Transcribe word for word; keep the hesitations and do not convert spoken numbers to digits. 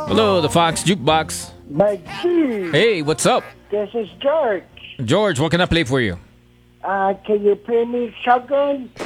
Hello, the Fox Jukebox. Maggie, Hey, what's up? this is George. George, what can I play for you? Uh, can you play me Shogun?